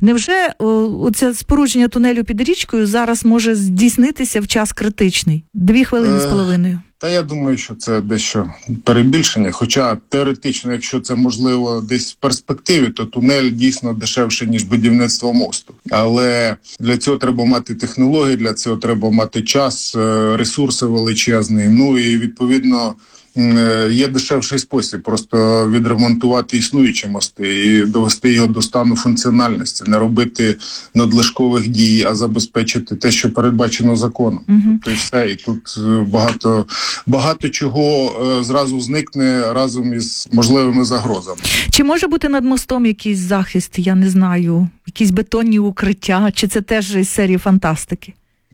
Невже оце спорудження тунелю під річкою зараз може здійснитися в час критичний? 2 хвилини з половиною. Та я думаю, що це дещо перебільшення. Хоча теоретично, якщо це можливо десь в перспективі, то тунель дійсно дешевше, ніж будівництво мосту. Але для цього треба мати технології, для цього треба мати час, ресурси величезні. Ну і відповідно є дешевший спосіб просто відремонтувати існуючі мости і довести його до стану функціональності, не робити надлишкових дій, а забезпечити те, що передбачено законом. Тобто і все. І тут багато чого зразу зникне разом із можливими загрозами. Чи може бути над мостом якийсь захист, я не знаю, якісь бетонні укриття, чи це теж із серії фантастики?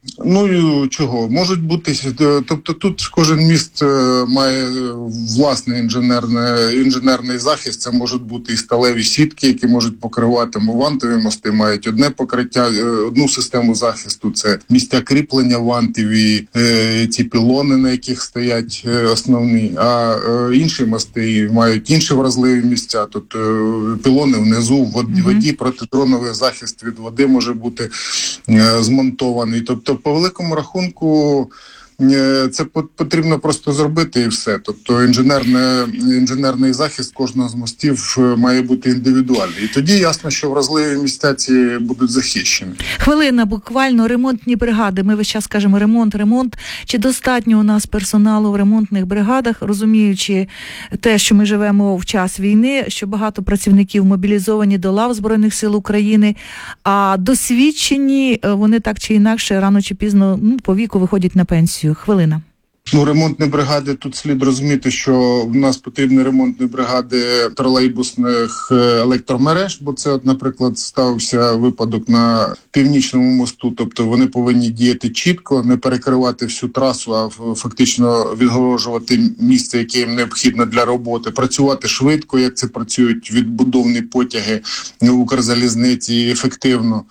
Ну, чого? Можуть бути, тобто тут кожен міст має власний інженерний захист, це можуть бути і сталеві сітки, які можуть покривати, вантові мости мають одне покриття, одну систему захисту, це місця кріплення вантів і ці пілони, на яких стоять основні, а інші мости мають інші вразливі місця, тут пілони внизу, в воді, протидроновий захист від води може бути змонтований, тобто по великому рахунку це потрібно просто зробити і все. Тобто інженерний захист кожного з мостів має бути індивідуальний. І тоді ясно, що вразливі місця ці будуть захищені. Хвилина, буквально, ремонтні бригади. Ми весь час кажемо ремонт. Чи достатньо у нас персоналу в ремонтних бригадах, розуміючи те, що ми живемо в час війни, що багато працівників мобілізовані до лав Збройних сил України, а досвідчені, вони так чи інакше, рано чи пізно, по віку виходять на пенсію. Хвилина. Ну, ремонтні бригади, тут слід розуміти, що в нас потрібні ремонтні бригади тролейбусних електромереж, бо це, наприклад, стався випадок на Північному мосту, тобто вони повинні діяти чітко, не перекривати всю трасу, а фактично відгорожувати місце, яке їм необхідно для роботи, працювати швидко, як це працюють відбудовні потяги Укрзалізниці, і ефективно.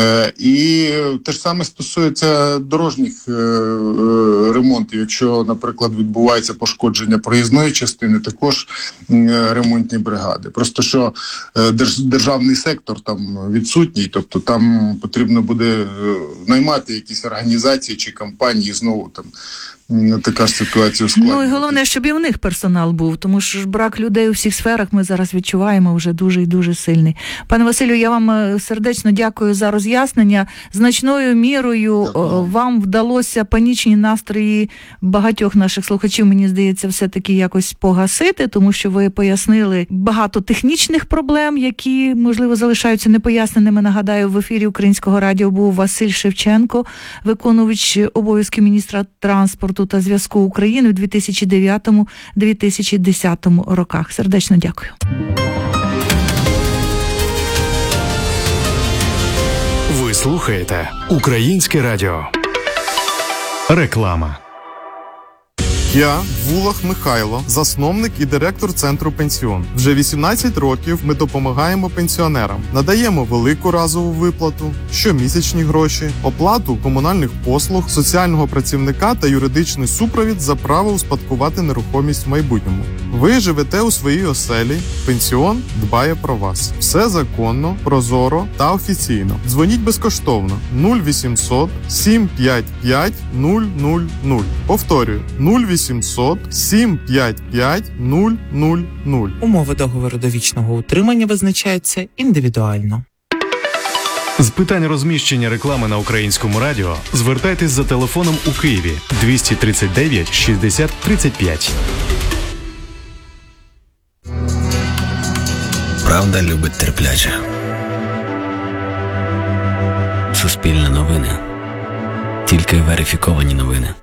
І те ж саме стосується дорожніх ремонтів. Якщо, наприклад, відбувається пошкодження проїзної частини, також ремонтні бригади. Просто що державний сектор там відсутній, тобто там потрібно буде наймати якісь організації чи компанії, знову там така ж ситуація ускладнює. Ну і головне, щоб і в них персонал був, тому що ж брак людей у всіх сферах ми зараз відчуваємо вже дуже і дуже сильний. Пане Василю, я вам сердечно дякую за роз'яснення. Значною мірою вам вдалося панічні настрої багатьох наших слухачів, мені здається, все-таки якось погасити, тому що ви пояснили багато технічних проблем, які, можливо, залишаються непоясненими. Нагадаю, в ефірі Українського радіо був Василь Шевченко, виконувач обов'язків міністра транспорту та зв'язку України в 2009-2010 роках. Сердечно дякую. Ви слухаєте Українське радіо. Реклама. Я Вулах Михайло, засновник і директор Центру Пенсіон. Вже 18 років ми допомагаємо пенсіонерам. Надаємо велику разову виплату, щомісячні гроші, оплату комунальних послуг, соціального працівника та юридичний супровід за право успадкувати нерухомість в майбутньому. Ви живете у своїй оселі, пенсіон дбає про вас. Все законно, прозоро та офіційно. Дзвоніть безкоштовно 0800 755 000. Повторюю, 0800 755 000. Умови договору довічного утримання визначаються індивідуально. З питань розміщення реклами на Українському радіо звертайтесь за телефоном у Києві 239 60 35. Правда любить терпляче. Суспільне новини. Тільки верифіковані новини.